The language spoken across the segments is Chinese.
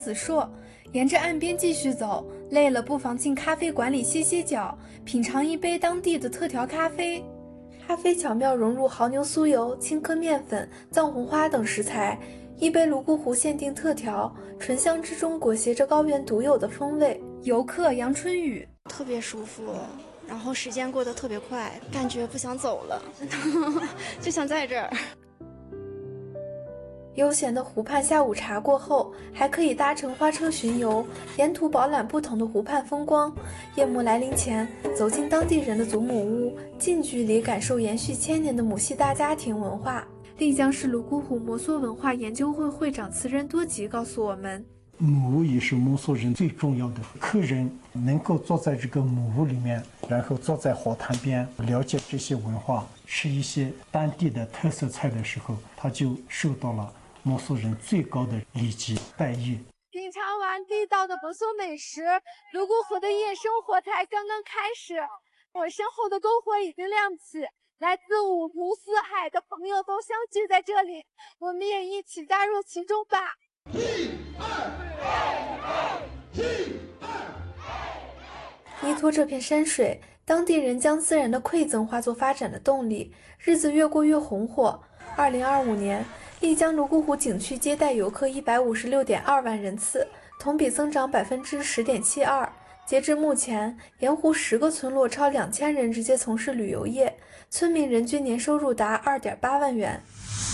子硕。沿着岸边继续走，累了不妨进咖啡馆里歇歇脚，品尝一杯当地的特调咖啡。咖啡巧妙融入牦牛酥油、青稞面粉、藏红花等食材，一杯泸沽湖限定特调，醇香之中裹挟着高原独有的风味。游客杨春雨： 特别舒服，然后时间过得特别快，感觉不想走了，就想在这儿。 悠闲的湖畔下午茶过后，还可以搭乘花车巡游，沿途饱览不同的湖畔风光。夜幕来临前，走进当地人的祖母屋，近距离感受延续千年的母系大家庭文化。丽江市泸沽湖摩梭文化研究会会长慈仁多吉告诉我们， 母屋也是摩梭人最重要的。客人能够坐在这个母屋里面，然后坐在河滩边，了解这些文化，吃一些当地的特色菜的时候，他就受到了摩梭人最高的礼节待遇。 品尝完地道的摩梭美食，泸沽湖的夜生活才刚刚开始。我身后的篝火已经亮起，来自五湖四海的朋友都相聚在这里，我们也一起加入其中吧。依托这片山水，当地人将自然的馈赠化作发展的动力，日子越过越红火。2025年，丽江泸沽湖景区接待游客156.2万人次，同比增长10.72%。截至目前，沿湖10个村落超2000人直接从事旅游业，村民人均年收入达2.8万元。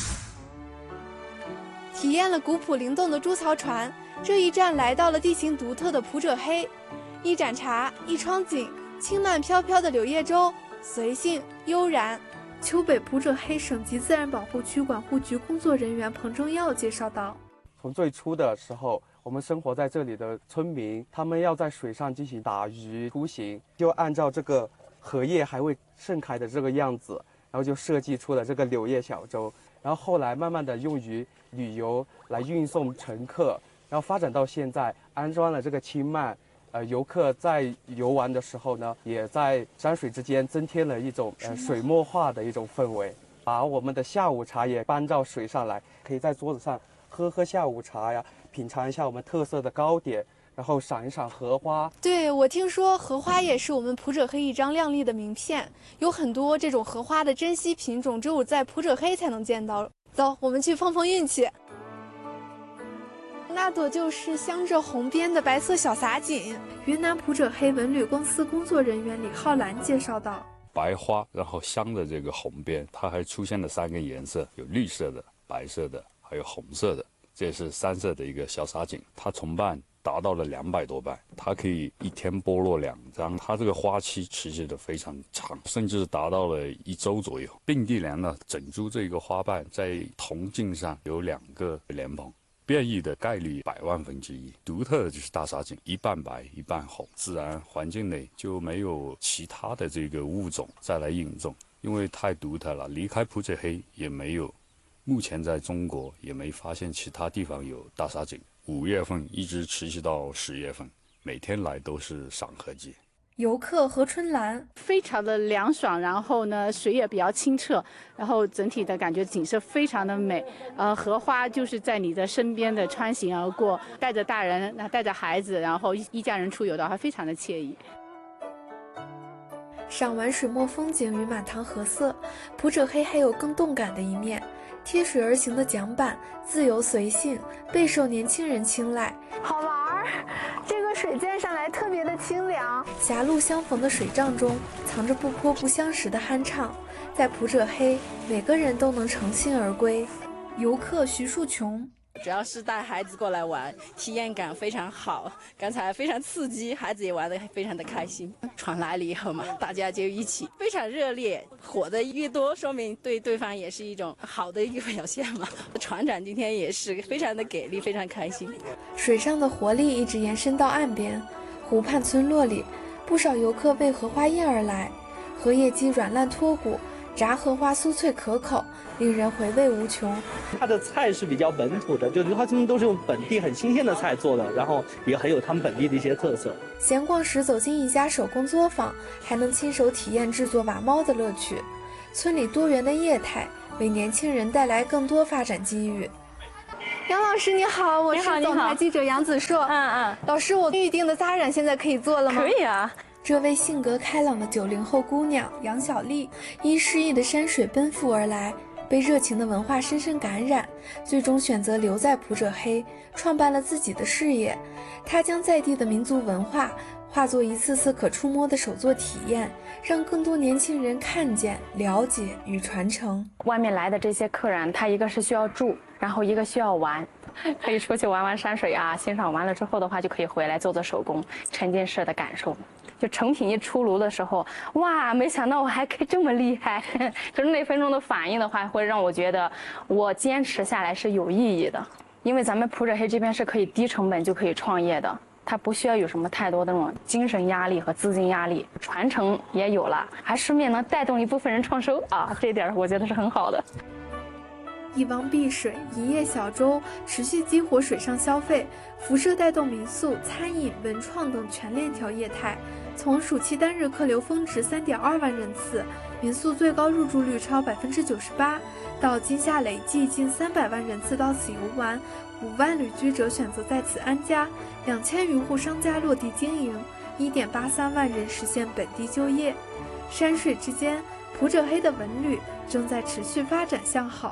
体验了古朴灵动的猪槽船，这一站来到了地形独特的普者黑。一盏茶，一窗景，轻慢飘飘的柳叶舟，随性悠然。丘北普者黑省级自然保护区管护局工作人员彭正耀介绍道， 从最初的时候，我们生活在这里的村民，他们要在水上进行打鱼出行，就按照这个荷叶还未盛开的这个样子，然后就设计出了这个柳叶小舟，然后后来慢慢的用于旅游来运送乘客，然后发展到现在安装了这个轻慢，游客在游玩的时候呢，也在山水之间增添了一种水墨画的一种氛围，把我们的下午茶也搬到水上来，可以在桌子上喝下午茶呀，品尝一下我们特色的糕点，然后赏一赏荷花。 对，我听说荷花也是我们普者黑一张亮丽的名片，有很多这种荷花的珍稀品种，只有在普者黑才能见到。走，我们去碰碰运气。那朵就是镶着红边的白色小洒锦。云南普者黑文旅公司工作人员李浩然介绍道， 白花然后镶的这个红边，它还出现了3个颜色，有绿色的、白色的还有红色的，这是3色的一个小洒锦，它重瓣达到了200多瓣，它可以一天剥落2张，它这个花期持续的非常长，甚至达到了1周左右。并蒂莲呢，整株这个花瓣在铜茎上有2个莲蓬，变异的概率100万分之1。独特的就是大洒锦，一半白一半红，自然环境内就没有其他的这个物种再来引种，因为太独特了。离开普者黑也没有，目前在中国也没发现其他地方有大洒锦。5月份一直持续到10月份，每天来都是赏荷季。 游客何春兰， 非常的凉爽，然后呢水也比较清澈，然后整体的感觉景色非常的美。荷花就是在你的身边的穿行而过，带着大人，带着孩子，然后一家人出游的话，非常的惬意。 赏完水墨风景与满堂荷色，普者黑还有更动感的一面。贴水而行的桨板，自由随性，备受年轻人青睐。好玩儿，这个水溅上来特别的清凉。狭路相逢的水仗中，藏着不泼不相识的酣畅。在普者黑，每个人都能乘兴而归。游客徐树琼， 主要是带孩子过来玩，体验感非常好，刚才非常刺激，孩子也玩得非常的开心。船来了以后嘛，大家就一起非常热烈，火的越多，说明对对方也是一种好的一个表现嘛。船长今天也是非常的给力，非常开心。 水上的活力一直延伸到岸边，湖畔村落里，不少游客为荷花宴而来，荷叶鸡软烂脱骨，炸荷花酥脆可口，令人回味无穷。 它的菜是比较本土的，就是它们都是用本地很新鲜的菜做的，然后也很有他们本地的一些特色。 闲逛时走进一家手工作坊，还能亲手体验制作瓦猫的乐趣。村里多元的业态为年轻人带来更多发展机遇。 杨老师你好，我是总台记者杨子硕。老师，我预定的扎染现在可以做了吗？ 可以啊。 这位性格开朗的90后姑娘杨小丽，因诗意的山水奔赴而来，被热情的文化深深感染，最终选择留在普者黑，创办了自己的事业。她将在地的民族文化化作一次次可触摸的手作体验，让更多年轻人看见、了解与传承。 外面来的这些客人，他一个是需要住，然后一个需要玩，可以出去玩玩山水啊，欣赏完了之后的话，就可以回来做做手工，沉浸式的感受。就成品一出炉的时候，哇，没想到我还可以这么厉害！就是那分钟的反应的话，会让我觉得我坚持下来是有意义的。因为咱们普者黑这边是可以低成本就可以创业的，它不需要有什么太多的那种精神压力和资金压力，传承也有了，还顺便能带动一部分人创收啊，这一点我觉得是很好的。 一汪碧水，一叶小舟，持续激活水上消费，辐射带动民宿、餐饮、文创等全链条业态。从暑期单日客流峰值3.2万人次，民宿最高入住率超98%，到今夏累计近300万人次到此游玩，5万旅居者选择在此安家，2000余户商家落地经营，1.83万人实现本地就业。山水之间，普者黑的文旅正在持续发展向好。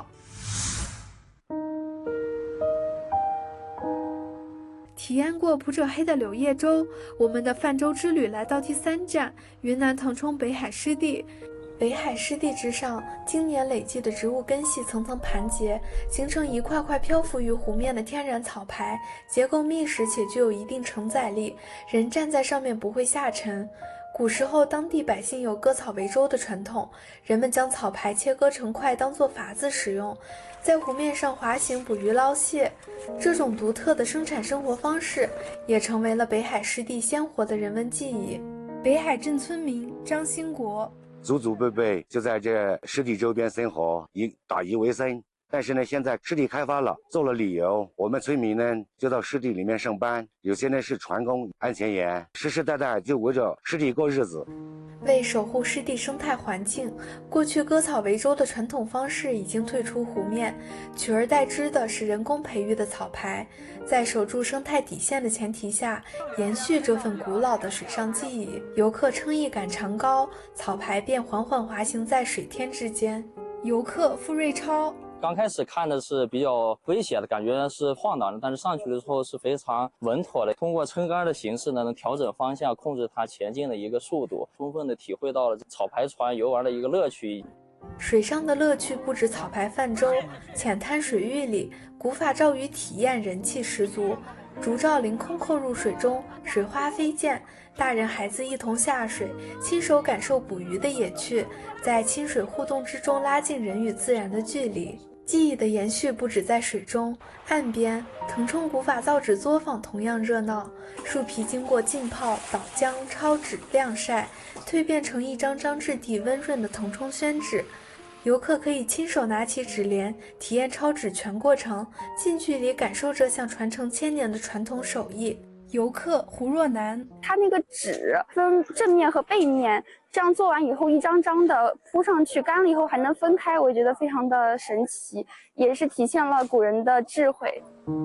体验过普者黑的柳叶舟，我们的泛舟之旅来到第3站云南腾冲北海湿地。北海湿地之上，经年累积的植物根系层层盘结，形成一块块漂浮于湖面的天然草排，结构密实且具有一定承载力，人站在上面不会下沉。古时候，当地百姓有割草为舟的传统，人们将草排切割成块当作筏子使用，在湖面上滑行捕鱼捞蟹。这种独特的生产生活方式也成为了北海湿地鲜活的人文记忆。北海镇村民张兴国， 祖祖辈辈就在这湿地周边生活，打鱼为生。但是呢，现在湿地开发了，做了旅游，我们村民呢就到湿地里面上班，有些呢是船工、安全员，世世代代就围着湿地过日子。 为守护湿地生态环境，过去割草为舟的传统方式已经退出湖面，取而代之的是人工培育的草排，在守住生态底线的前提下，延续这份古老的水上记忆。游客撑一杆长篙，草排便缓缓滑行在水天之间。游客付瑞超， 刚开始看的是比较危险的，感觉是晃荡的，但是上去的时候是非常稳妥的。通过撑杆的形式呢，能调整方向，控制它前进的一个速度，充分的体会到了草排船游玩的一个乐趣。 水上的乐趣不止草排泛舟，浅滩水域里，古法照鱼体验人气十足。竹罩凌空扣入水中，水花飞溅，大人孩子一同下水，亲手感受捕鱼的野趣，在亲水互动之中拉近人与自然的距离。记忆的延续不止在水中，岸边腾冲古法造纸作坊同样热闹，树皮经过浸泡、捣浆、抄纸、晾晒，蜕变成一张张质地温润的腾冲宣纸。游客可以亲手拿起纸帘，体验抄纸全过程，近距离感受这项传承1000年的传统手艺。游客胡若楠， 它那个纸分正面和背面，这样做完以后一张张的铺上去，干了以后还能分开，我觉得非常的神奇，也是体现了古人的智慧。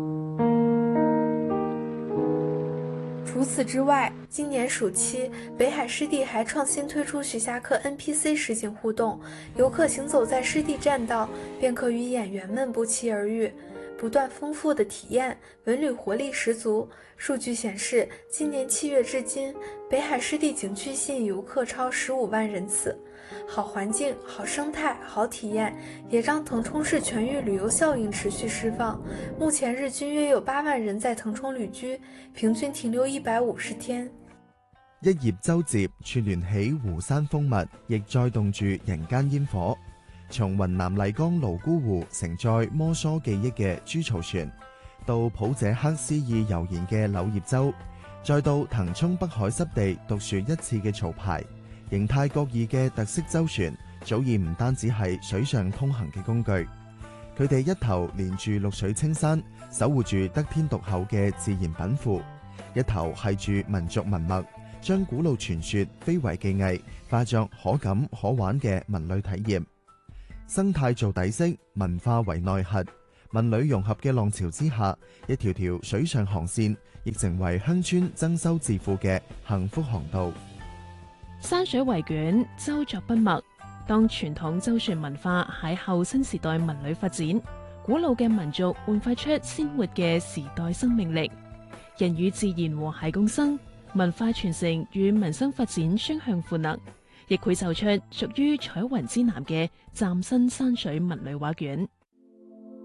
除此之外，今年暑期，北海湿地还创新推出徐霞客 NPC 实景互动，游客行走在湿地栈道，便可与演员们不期而遇。不断丰富的体验，文旅活力十足。数据显示，今年7月至今，北海湿地景区吸引游客超15万人次。好环境、好生态、好体验，也让腾冲市全域旅游效应持续释放。目前日均約有8萬人在騰衝旅居，平均停留150天。 一葉舟接串聯起湖山風物，亦載動住人間煙火。從雲南麗江瀘沽湖承載摩梭記憶嘅豬槽船，到普者黑詩意悠然嘅柳葉舟，再到騰衝北海濕地獨樹一幟嘅潮牌，形態各異嘅特色舟船，早已唔單止係水上通行嘅工具，佢哋一頭連住綠水青山，守護住得天獨厚嘅自然稟賦，一頭係住民族文脈，將古老傳說非遺技藝化作可感可玩嘅文旅體驗。生態做底色，文化為內核， 文旅融合嘅浪潮之下，一條條水上航線亦成為鄉村增收致富嘅幸福航道。 山水圍卷，周作不墨。當傳統舟船文化喺後新時代文旅發展，古老嘅民族煥發出鮮活嘅時代生命力。人與自然和諧共生，文化傳承與民生發展雙向賦能，亦繪就出屬於彩雲之南嘅嶄新山水文旅畫卷。